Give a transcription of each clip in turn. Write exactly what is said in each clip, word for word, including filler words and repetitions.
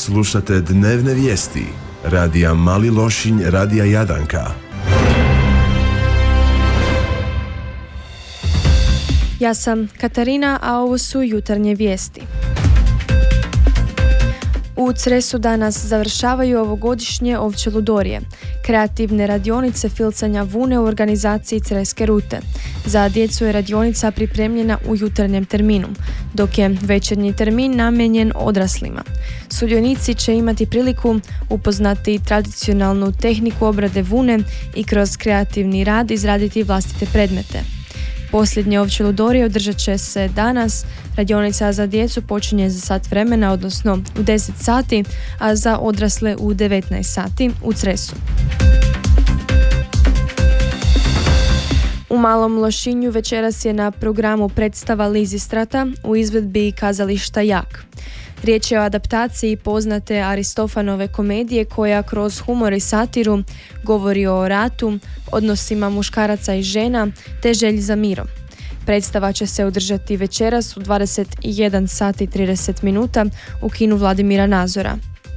Slušate dnevne vijesti radija Mali Lošinj, radija Jadanka. Ja sam Katarina, a ovo su jutarnje vijesti. U Cresu danas završavaju ovogodišnje ovče ludorije, kreativne radionice filcanja vune u organizaciji Creske rute. Za djecu je radionica pripremljena u jutarnjem terminu, dok je večernji termin namijenjen odraslima. Sudionici će imati priliku upoznati tradicionalnu tehniku obrade vune i kroz kreativni rad izraditi vlastite predmete. Posljednje ovče ludorije održat će se danas. Radionica za djecu počinje za sat vremena, odnosno u deset sati, a za odrasle u devetnaest sati u Cresu. U Malom Lošinju večeras je na programu predstava Lizistrata u izvedbi kazališta Jak. Riječ je o adaptaciji poznate Aristofanove komedije koja kroz humor i satiru govori o ratu, odnosima muškaraca i žena te želji za mirom. Predstava će se održati večeras u dvadeset jedan sati i trideset minuta u kinu Vladimira Nazora.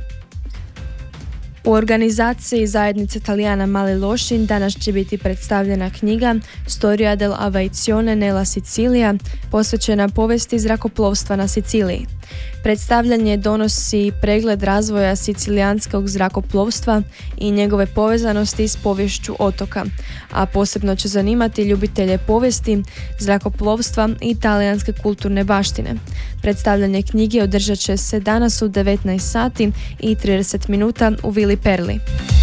U organizaciji zajednice Talijana Mali Lošinj danas će biti predstavljena knjiga Storia dell'aviazione nella Sicilia, posvećena povijesti zrakoplovstva na Siciliji. Predstavljanje donosi pregled razvoja sicilijanskog zrakoplovstva i njegove povezanosti s poviješću otoka, a posebno će zanimati ljubitelje povijesti, zrakoplovstva i talijanske kulturne baštine. Predstavljanje knjige održat će se danas u devetnaest sati i trideset minuta u Vili Perli.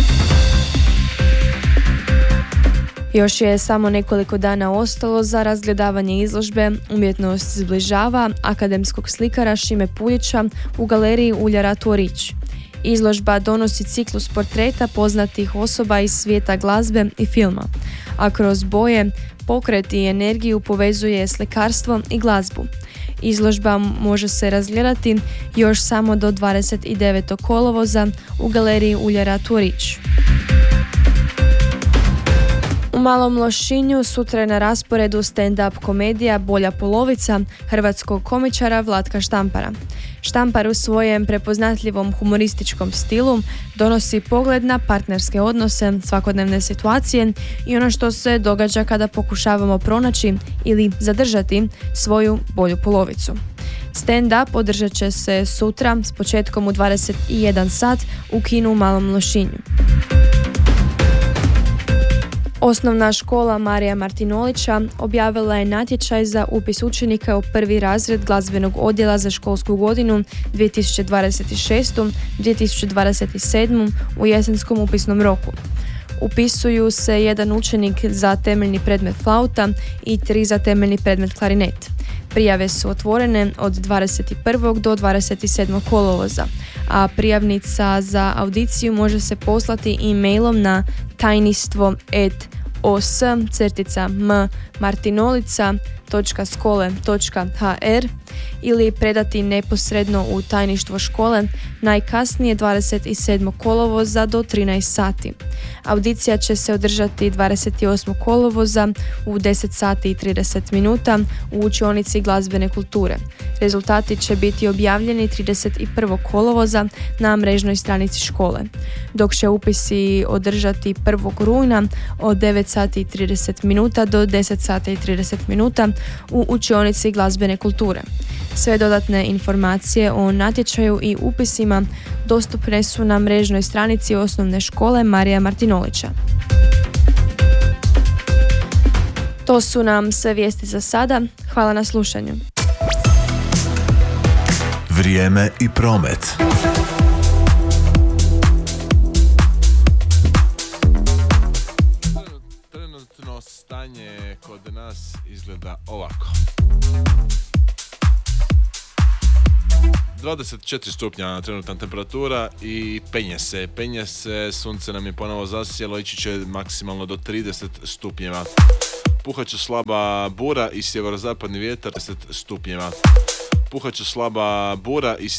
Još je samo nekoliko dana ostalo za razgledavanje izložbe Umjetnost zbližava akademskog slikara Šime Puljića u galeriji Uljara Tvorić. Izložba donosi ciklus portreta poznatih osoba iz svijeta glazbe i filma, a kroz boje, pokret i energiju povezuje slikarstvo i glazbu. Izložba može se razgledati još samo do dvadeset devetog kolovoza u galeriji Uljara Tvorić. U Malom Lošinju sutra je na rasporedu stand-up komedija Bolja polovica hrvatskog komičara Vlatka Štampara. Štampar u svojem prepoznatljivom humorističkom stilu donosi pogled na partnerske odnose, svakodnevne situacije i ono što se događa kada pokušavamo pronaći ili zadržati svoju bolju polovicu. Stand-up održat će se sutra s početkom u dvadeset jedan sat u kinu u Malom Lošinju. Osnovna škola Marija Martinolića objavila je natječaj za upis učenika u prvi razred glazbenog odjela za školsku godinu dvije tisuće dvadeset šest dvije tisuće dvadeset sedam u jesenskom upisnom roku. Upisuju se jedan učenik za temeljni predmet flauta i tri za temeljni predmet klarinet. Prijave su otvorene od dvadeset prvog do dvadeset sedmog kolovoza, a prijavnica za audiciju može se poslati e-mailom na tajnistvo et os crtica m martinolica točka skole točka h r ili predati neposredno u tajništvo škole najkasnije dvadeset sedmog kolovoza do trinaest sati. Audicija će se održati dvadeset osmog kolovoza u deset sati i trideset minuta u učionici glazbene kulture. Rezultati će biti objavljeni trideset prvog kolovoza na mrežnoj stranici škole, dok će upisi održati prvog rujna od devet sati i trideset minuta do deset sati i trideset minuta u učionici glazbene kulture. Sve dodatne informacije o natječaju i upisima dostupne su na mrežnoj stranici osnovne škole Marija Martinolića. To su nam sve vijesti za sada. Hvala na slušanju. Vrijeme i promet. Trenutno stanje kod nas izgleda ovako. dvadeset četiri stupnja trenutna temperatura i penje se, penje se, sunce nam je ponovo zasjelo, ići će maksimalno do trideset stupnjeva. Puhat će slaba bura i sjeverozapadni vjetar deset stupnjeva. Puhat će slaba bura i